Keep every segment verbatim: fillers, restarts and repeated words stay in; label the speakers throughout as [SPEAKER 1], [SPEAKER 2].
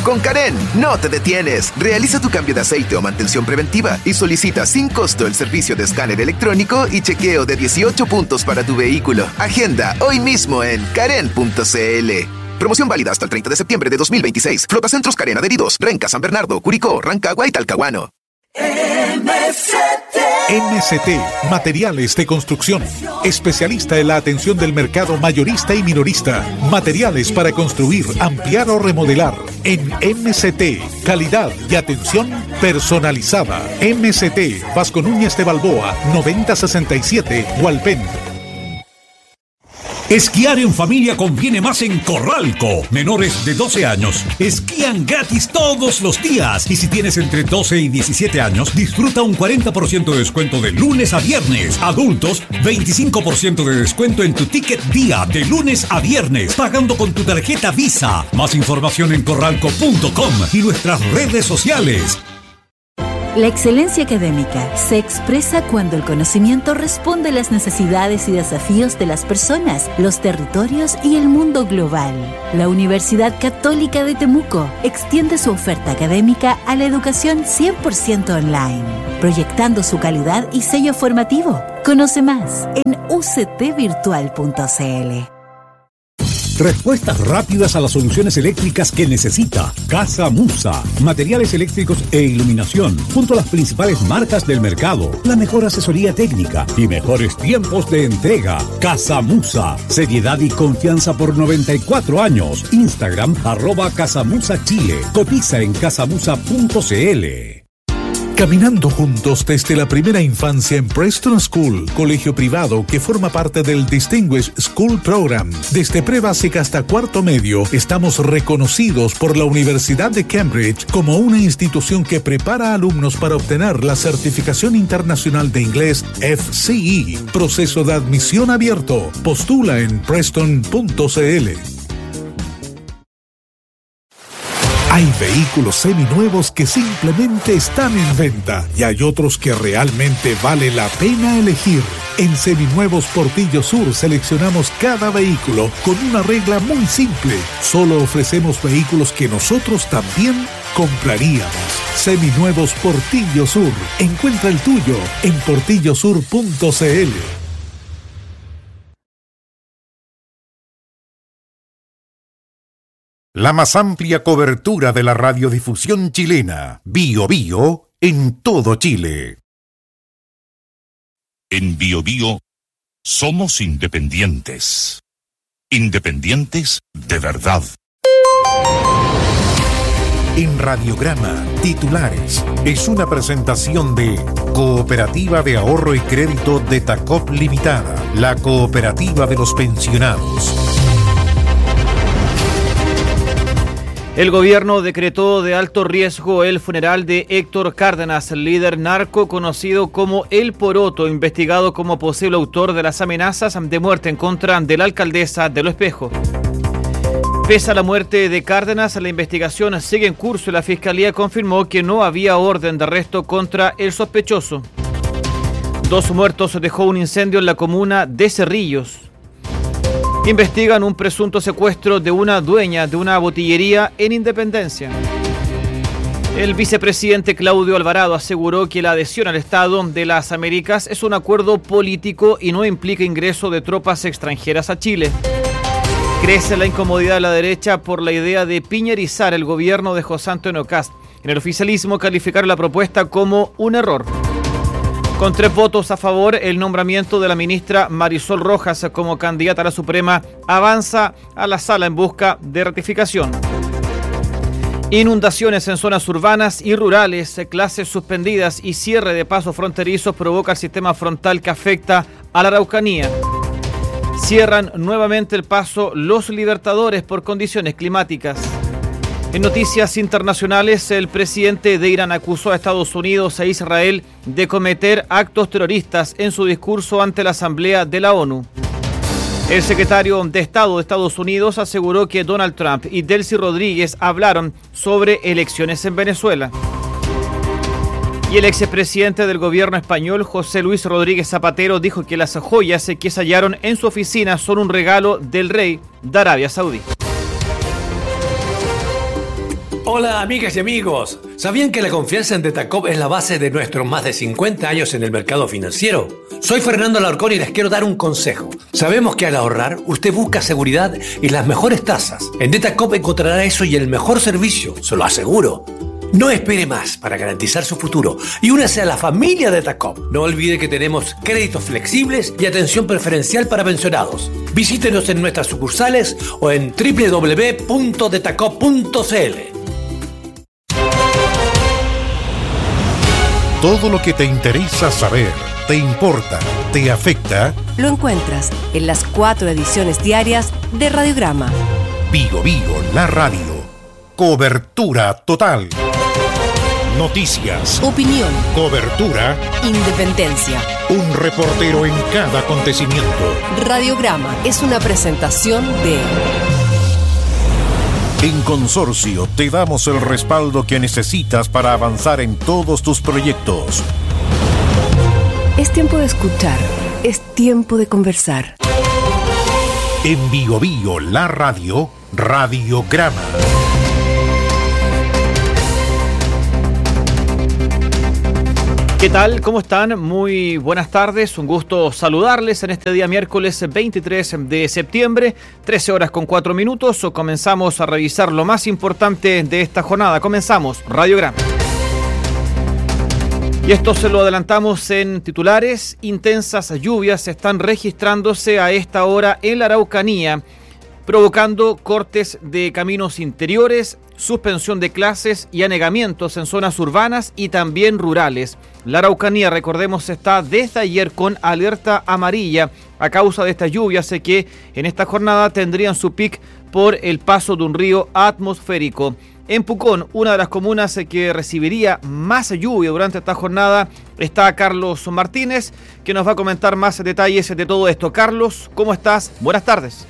[SPEAKER 1] Con Karen, no te detienes. Realiza tu cambio de aceite o mantención preventiva y solicita sin costo el servicio de escáner electrónico y chequeo de dieciocho puntos para tu vehículo. Agenda hoy mismo en karen punto c l. Promoción válida hasta el treinta de septiembre de dos mil veintiséis. Flotacentros Karen adheridos. Renca, San Bernardo, Curicó, Rancagua y Talcahuano.
[SPEAKER 2] M S T.
[SPEAKER 3] M S T, Materiales de Construcción. Especialista en la atención del mercado mayorista y minorista. Materiales para construir, ampliar o remodelar. En M S T, calidad y atención personalizada. M S T, Vasco Núñez de Balboa, noventa sesenta y siete, Hualpén.
[SPEAKER 4] Esquiar en familia conviene más en Corralco. Menores de doce años esquían gratis todos los días. Y si tienes entre doce y diecisiete años, disfruta un cuarenta por ciento de descuento de lunes a viernes. Adultos, veinticinco por ciento de descuento en tu ticket día de lunes a viernes, pagando con tu tarjeta Visa. Más información en corralco punto com y nuestras redes sociales.
[SPEAKER 5] La excelencia académica se expresa cuando el conocimiento responde a las necesidades y desafíos de las personas, los territorios y el mundo global. La Universidad Católica de Temuco extiende su oferta académica a la educación cien por ciento online, proyectando su calidad y sello formativo. Conoce más en u c t virtual punto c l.
[SPEAKER 4] Respuestas rápidas a las soluciones eléctricas que necesita. Casa Musa. Materiales eléctricos e iluminación, junto a las principales marcas del mercado. La mejor asesoría técnica y mejores tiempos de entrega. Casa Musa. Seriedad y confianza por noventa y cuatro años. Instagram, arroba Casamusa Chile. Cotiza en casamusa punto c l.
[SPEAKER 3] Caminando juntos desde la primera infancia en Preston School, colegio privado que forma parte del Distinguished School Program. Desde pre-básica hasta cuarto medio, estamos reconocidos por la Universidad de Cambridge como una institución que prepara alumnos para obtener la certificación internacional de inglés F C E. Proceso de admisión abierto. Postula en preston punto c l. Hay vehículos seminuevos que simplemente están en venta y hay otros que realmente vale la pena elegir. En Seminuevos Portillo Sur seleccionamos cada vehículo con una regla muy simple. Solo ofrecemos vehículos que nosotros también compraríamos. Seminuevos Portillo Sur. Encuentra el tuyo en portillo sur punto c l.
[SPEAKER 6] La más amplia cobertura de la radiodifusión chilena, Bio Bio, en todo Chile.
[SPEAKER 7] En Bio Bio somos independientes. Independientes de verdad.
[SPEAKER 6] En Radiograma, titulares, es una presentación de Cooperativa de Ahorro y Crédito de Tacop Limitada, la cooperativa de los pensionados.
[SPEAKER 8] El gobierno decretó de alto riesgo el funeral de Héctor Cárdenas, líder narco conocido como El Poroto, investigado como posible autor de las amenazas de muerte en contra de la alcaldesa de Lo Espejo. Pese a la muerte de Cárdenas, la investigación sigue en curso y la Fiscalía confirmó que no había orden de arresto contra el sospechoso. Dos muertos dejó un incendio en la comuna de Cerrillos. Investigan un presunto secuestro de una dueña de una botillería en Independencia. El vicepresidente Claudio Alvarado aseguró que la adhesión al Estado de las Américas es un acuerdo político y no implica ingreso de tropas extranjeras a Chile. Crece la incomodidad de la derecha por la idea de piñerizar el gobierno de José Antonio Kast. En el oficialismo calificaron la propuesta como un error. Con tres votos a favor, el nombramiento de la ministra Marisol Rojas como candidata a la Suprema avanza a la sala en busca de ratificación. Inundaciones en zonas urbanas y rurales, clases suspendidas y cierre de pasos fronterizos provoca el sistema frontal que afecta a la Araucanía. Cierran nuevamente el paso Los Libertadores por condiciones climáticas. En noticias internacionales, el presidente de Irán acusó a Estados Unidos e Israel de cometer actos terroristas en su discurso ante la Asamblea de la ONU. El secretario de Estado de Estados Unidos aseguró que Donald Trump y Delcy Rodríguez hablaron sobre elecciones en Venezuela. Y el expresidente del gobierno español, José Luis Rodríguez Zapatero, dijo que las joyas que se hallaron en su oficina son un regalo del rey de Arabia Saudí.
[SPEAKER 9] Hola amigas y amigos, ¿sabían que la confianza en Detacop es la base de nuestros más de cincuenta años en el mercado financiero? Soy Fernando Alarcón y les quiero dar un consejo. Sabemos que al ahorrar usted busca seguridad y las mejores tasas. En Detacop encontrará eso y el mejor servicio, se lo aseguro. No espere más para garantizar su futuro y únase a la familia Detacop. No olvide que tenemos créditos flexibles y atención preferencial para pensionados. Visítenos en nuestras sucursales o en doble u doble u doble u punto detacop punto c l.
[SPEAKER 6] Todo lo que te interesa saber, te importa, te afecta,
[SPEAKER 10] lo encuentras en las cuatro ediciones diarias de Radiograma.
[SPEAKER 6] Bio Bio, la radio. Cobertura total. Noticias.
[SPEAKER 10] Opinión.
[SPEAKER 6] Cobertura.
[SPEAKER 10] Independencia.
[SPEAKER 6] Un reportero en cada acontecimiento.
[SPEAKER 10] Radiograma es una presentación de...
[SPEAKER 6] En Consorcio te damos el respaldo que necesitas para avanzar en todos tus proyectos.
[SPEAKER 10] Es tiempo de escuchar, es tiempo de conversar.
[SPEAKER 6] En Bio Bio, la radio, Radiograma.
[SPEAKER 8] ¿Qué tal? ¿Cómo están? Muy buenas tardes, un gusto saludarles en este día miércoles veintitrés de septiembre, trece horas con cuatro minutos. Comenzamos a revisar lo más importante de esta jornada. Comenzamos Radiograma. Y esto se lo adelantamos en titulares. Intensas lluvias están registrándose a esta hora en la Araucanía, provocando cortes de caminos interiores, suspensión de clases y anegamientos en zonas urbanas y también rurales. La Araucanía, recordemos, está desde ayer con alerta amarilla a causa de estas lluvias que en esta jornada tendrían su pic por el paso de un río atmosférico. En Pucón, una de las comunas que recibiría más lluvia durante esta jornada, está Carlos Martínez, que nos va a comentar más detalles de todo esto. Carlos, ¿cómo estás? Buenas tardes.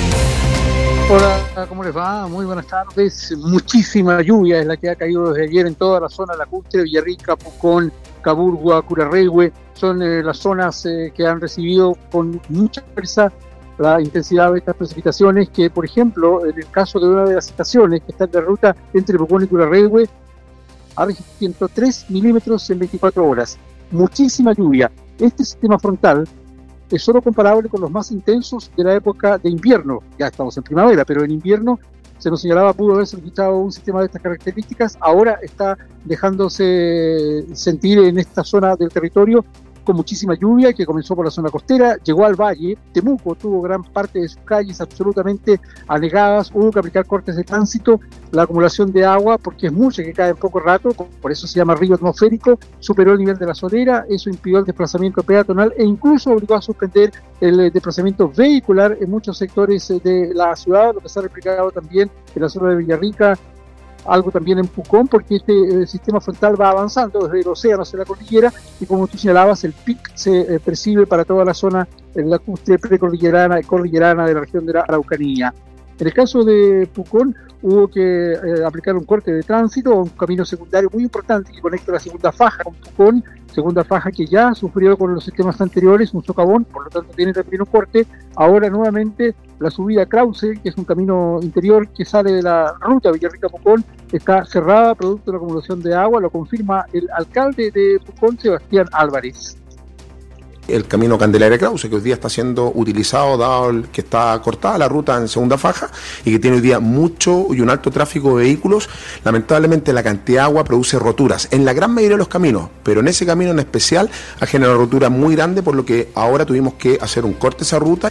[SPEAKER 11] Hola, ¿cómo les va? Muy buenas tardes. Muchísima lluvia es la que ha caído desde ayer en toda la zona lacustre, Villarrica, Pucón, Caburgua, Curarrehue. Son eh, las zonas eh, que han recibido con mucha fuerza la intensidad de estas precipitaciones, que por ejemplo, en el caso de una de las estaciones que está en la ruta entre Pucón y Curarrehue, ha registrado ciento tres milímetros en veinticuatro horas. Muchísima lluvia. Este sistema frontal es solo comparable con los más intensos de la época de invierno. Ya estamos en primavera, pero en invierno se nos señalaba pudo haberse registrado un sistema de estas características. Ahora está dejándose sentir en esta zona del territorio con muchísima lluvia, que comenzó por la zona costera, llegó al valle. Temuco tuvo gran parte de sus calles absolutamente anegadas, hubo que aplicar cortes de tránsito. La acumulación de agua, porque es mucha, que cae en poco rato, por eso se llama río atmosférico, superó el nivel de la solera. Eso impidió el desplazamiento peatonal e incluso obligó a suspender el desplazamiento vehicular en muchos sectores de la ciudad, lo que se ha replicado también en la zona de Villarrica, algo también en Pucón, porque este eh, sistema frontal va avanzando desde el océano hacia la cordillera, y como tú señalabas, el pic se eh, percibe para toda la zona en la cumbre precordillerana y cordillerana de la región de la Araucanía. En el caso de Pucón, hubo que eh, aplicar un corte de tránsito, un camino secundario muy importante que conecta la segunda faja con Pucón, segunda faja que ya sufrió con los sistemas anteriores un socavón, por lo tanto tiene también un corte. Ahora nuevamente la subida Krause, que es un camino interior que sale de la ruta Villarrica-Pucón, está cerrada producto de la acumulación de agua, lo confirma el alcalde de Pucón, Sebastián Álvarez.
[SPEAKER 12] El camino Candelaria-Krause, que hoy día está siendo utilizado, dado el que está cortada la ruta en segunda faja y que tiene hoy día mucho y un alto tráfico de vehículos. Lamentablemente la cantidad de agua produce roturas en la gran mayoría de los caminos, pero en ese camino en especial ha generado rotura muy grande, por lo que ahora tuvimos que hacer un corte a esa ruta.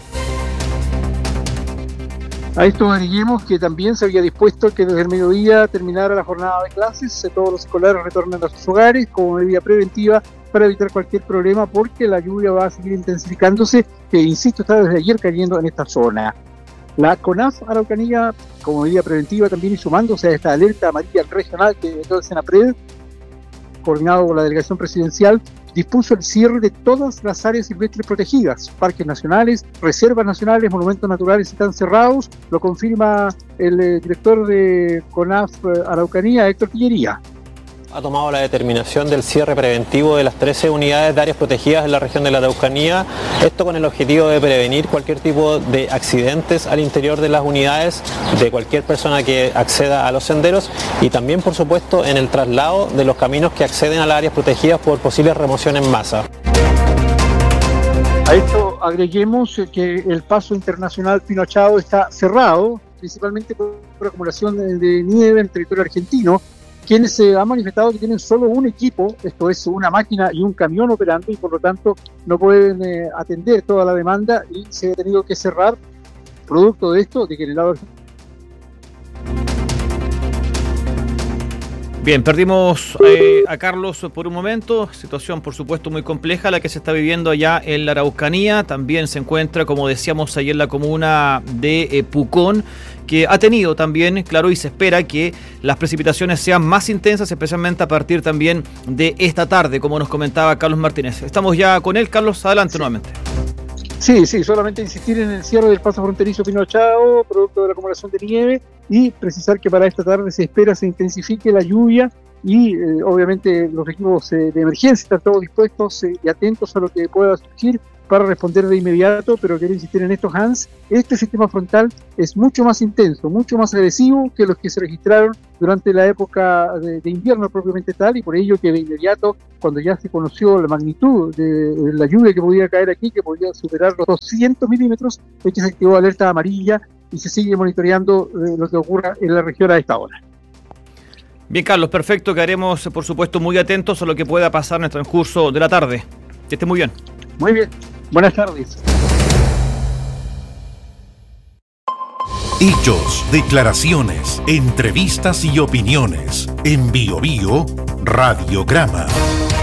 [SPEAKER 11] A esto agreguemos que también se había dispuesto que desde el mediodía terminara la jornada de clases, todos los escolares retornen a sus hogares como medida preventiva para evitar cualquier problema, porque la lluvia va a seguir intensificándose, que insisto está desde ayer cayendo en esta zona. La CONAF Araucanía, como medida preventiva también, y sumándose a esta alerta amarilla regional que decretó el Senapred, coordinado por la delegación presidencial, dispuso el cierre de todas las áreas silvestres protegidas. Parques nacionales, reservas nacionales, monumentos naturales están cerrados, lo confirma el eh, director de CONAF Araucanía, Héctor Pillería.
[SPEAKER 13] ha tomado la determinación del cierre preventivo de las trece unidades de áreas protegidas en la región de la Araucanía, esto con el objetivo de prevenir cualquier tipo de accidentes al interior de las unidades de cualquier persona que acceda a los senderos y también, por supuesto, en el traslado de los caminos que acceden a las áreas protegidas por posibles remoción en masa.
[SPEAKER 11] A esto agreguemos que el paso internacional Pino Achado está cerrado, principalmente por, por acumulación de, de nieve en territorio argentino, quienes se han manifestado que tienen solo un equipo, esto es una máquina y un camión operando, y por lo tanto no pueden eh, atender toda la demanda y se ha tenido que cerrar, producto de esto, de que en el lado argentino.
[SPEAKER 8] Bien, perdimos eh, a Carlos por un momento, situación por supuesto muy compleja la que se está viviendo allá en la Araucanía, también se encuentra, como decíamos ayer, en la comuna de eh, Pucón, que ha tenido también, claro, y se espera que las precipitaciones sean más intensas, especialmente a partir también de esta tarde, como nos comentaba Carlos Martínez. Estamos ya con él, Carlos, adelante sí. nuevamente.
[SPEAKER 11] Sí, sí, solamente insistir en el cierre del paso fronterizo Pino Achado, producto de la acumulación de nieve, y precisar que para esta tarde se espera se intensifique la lluvia y eh, obviamente los equipos eh, de emergencia están todos dispuestos eh, y atentos a lo que pueda surgir para responder de inmediato, pero quiero insistir en esto, Hans, este sistema frontal es mucho más intenso, mucho más agresivo que los que se registraron durante la época de, de invierno propiamente tal, y por ello que de inmediato, cuando ya se conoció la magnitud de, de la lluvia que podía caer aquí, que podía superar los doscientos milímetros, es que se activó alerta amarilla y se sigue monitoreando eh, lo que ocurra en la región a esta hora.
[SPEAKER 8] Bien, Carlos, perfecto, quedaremos por supuesto muy atentos a lo que pueda pasar en el transcurso de la tarde. Que esté muy bien.
[SPEAKER 11] Muy bien. Buenas tardes.
[SPEAKER 6] Hechos, declaraciones, entrevistas y opiniones. En Bio Bio, Radiograma.